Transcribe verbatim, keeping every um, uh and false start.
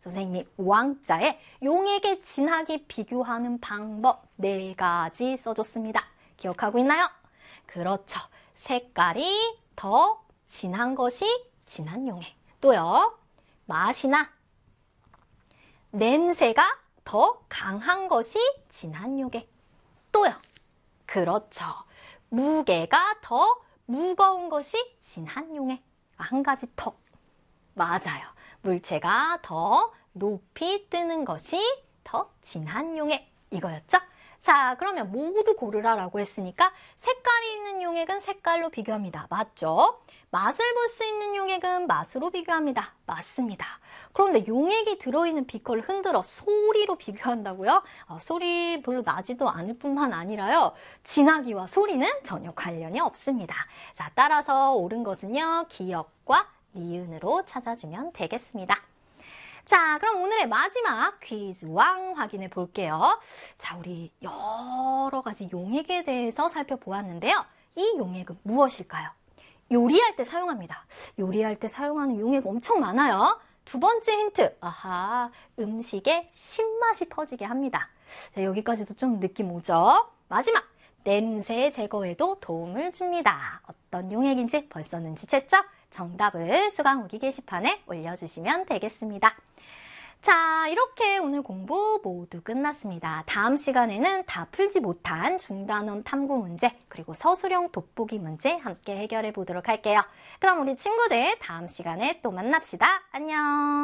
선생님이 왕자에 용액의 진하기 비교하는 방법 네 가지 써줬습니다. 기억하고 있나요? 그렇죠. 색깔이 더 진한 것이 진한 용액. 또요. 맛이나 냄새가 더 강한 것이 진한 용액. 또요. 그렇죠. 무게가 더 무거운 것이 진한 용액. 한 가지 더. 맞아요. 물체가 더 높이 뜨는 것이 더 진한 용액. 이거였죠? 자, 그러면 모두 고르라라고 했으니까 색깔이 있는 용액은 색깔로 비교합니다. 맞죠? 맛을 볼 수 있는 용액은 맛으로 비교합니다. 맞습니다. 그런데 용액이 들어있는 비커를 흔들어 소리로 비교한다고요? 어, 소리 별로 나지도 않을 뿐만 아니라요. 진하기와 소리는 전혀 관련이 없습니다. 자, 따라서 옳은 것은요. 기억과 니은으로 찾아주면 되겠습니다. 자, 그럼 오늘의 마지막 퀴즈 왕 확인해 볼게요. 자, 우리 여러 가지 용액에 대해서 살펴보았는데요. 이 용액은 무엇일까요? 요리할 때 사용합니다. 요리할 때 사용하는 용액 엄청 많아요. 두 번째 힌트. 아하, 음식에 신맛이 퍼지게 합니다. 자, 여기까지도 좀 느낌 오죠? 마지막, 냄새 제거에도 도움을 줍니다. 어떤 용액인지 벌써 눈치챘죠? 정답을 수강후기 게시판에 올려주시면 되겠습니다. 자, 이렇게 오늘 공부 모두 끝났습니다. 다음 시간에는 다 풀지 못한 중단원 탐구 문제 그리고 서술형 돋보기 문제 함께 해결해 보도록 할게요. 그럼 우리 친구들 다음 시간에 또 만납시다. 안녕.